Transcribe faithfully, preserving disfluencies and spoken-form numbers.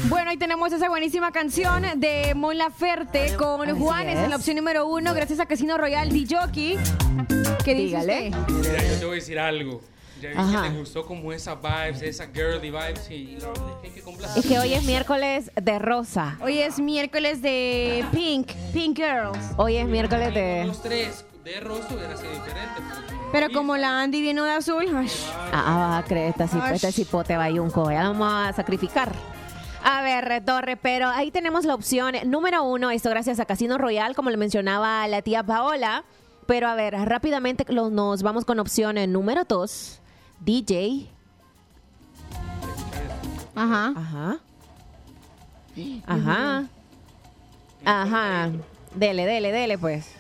Bueno, ahí tenemos esa buenísima canción de Mon Laferte con Así Juanes es. en la opción número uno, gracias a Casino Royal D-Jockey. ¿Qué dice Dígale. usted? Mira, yo te voy a decir algo. Ya vi Ajá. que te gustó como esa vibes, esa girly vibes y la verdad es que hay que complacer. Es que hoy es miércoles de rosa. Hoy es miércoles de Pink, Pink Girls. Hoy es miércoles de... Los tres de rosa hubiera sido diferente. Pero como la Andy vino de azul, ay, Ah, vas a creer, esta cip- Ay. este cipote bayunco. Ya lo vamos a sacrificar. A ver, Torre, pero ahí tenemos la opción número uno. Esto gracias a Casino Royal, como le mencionaba la tía Paola. Pero a ver, rápidamente lo- nos vamos con opción número dos. D J. ajá. Ajá. Ajá. Ajá. Dele, dele, dele, pues.